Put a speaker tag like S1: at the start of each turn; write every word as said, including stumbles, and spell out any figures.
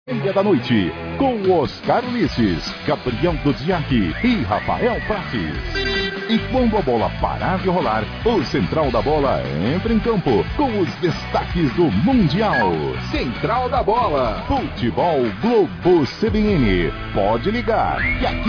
S1: Meia da noite, com Oscar Ulisses, Gabriel Duziak e Rafael Prates. E quando a bola parar de rolar, o Central da Bola entra em campo com os destaques do Mundial. Central da Bola, Futebol Globo C B N. Pode ligar, que aqui